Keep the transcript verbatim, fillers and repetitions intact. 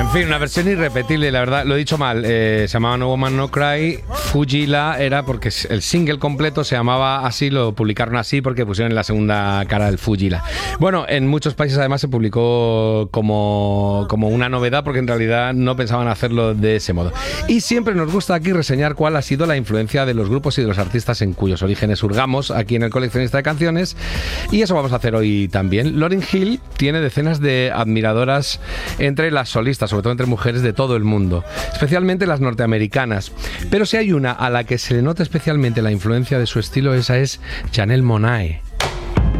En fin, una versión irrepetible, la verdad, lo he dicho mal, eh, se llamaba No Woman No Cry. Fujila era porque el single completo se llamaba así, lo publicaron así porque pusieron en la segunda cara el Fujila. Bueno, en muchos países además se publicó como, como una novedad porque en realidad no pensaban hacerlo de ese modo. Y siempre nos gusta aquí reseñar cuál ha sido la influencia de los grupos y de los artistas en cuyos orígenes hurgamos aquí en el Coleccionista de Canciones, y eso vamos a hacer hoy también. Lauryn Hill tiene decenas de admiradoras entre las solistas, sobre todo entre mujeres de todo el mundo, especialmente las norteamericanas. Pero si hay una a la que se le nota especialmente la influencia de su estilo, esa es Janelle Monáe.